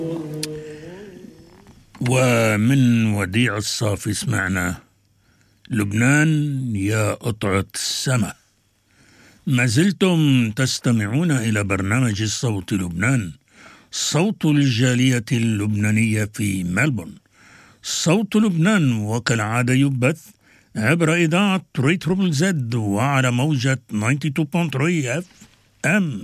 ومن وديع الصافي سمعنا لبنان يا قطعة السما. ما زلتم تستمعون إلى برنامج الصوت لبنان، صوت الجالية اللبنانية في ملبورن. صوت لبنان وكالعادة يبث عبر إذاعة ريتروبل زد وعلى موجة 92.3 FM.